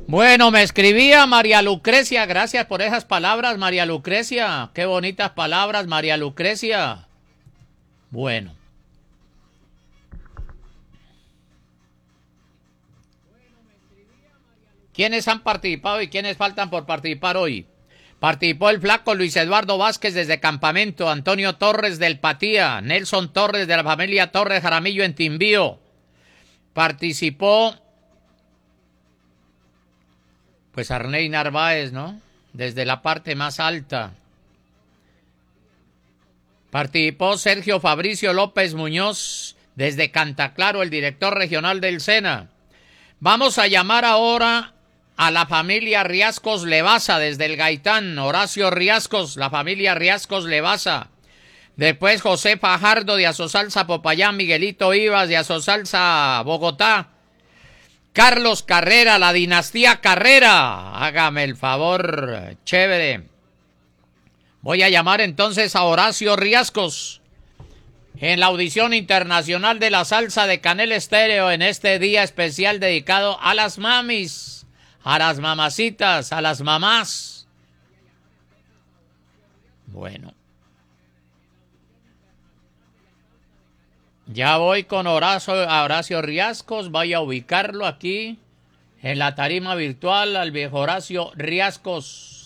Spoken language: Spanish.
Bueno, me escribía María Lucrecia, gracias por esas palabras, María Lucrecia. Qué bonitas palabras, María Lucrecia. Bueno. ¿Quiénes han participado y quiénes faltan por participar hoy? Participó el flaco Luis Eduardo Vázquez desde Campamento, Antonio Torres del Patía, Nelson Torres de la familia Torres Jaramillo en Timbío. Participó, pues Arney Narváez, ¿no? Desde la parte más alta. Participó Sergio Fabricio López Muñoz desde Cantaclaro, el director regional del SENA. Vamos a llamar ahora a la familia Riascos Levaza desde el Gaitán, Horacio Riascos, la familia Riascos Levaza. Después José Fajardo de Azosalsa Popayán, Miguelito Ibas de Azosalsa Bogotá. Carlos Carrera, la dinastía Carrera. Hágame el favor, chévere. Voy a llamar entonces a Horacio Riascos en la audición internacional de la salsa de Canel Estéreo en este día especial dedicado a las mamis, a las mamacitas, a las mamás. Bueno. Ya voy con Horacio Riascos, voy a ubicarlo aquí en la tarima virtual al viejo Horacio Riascos.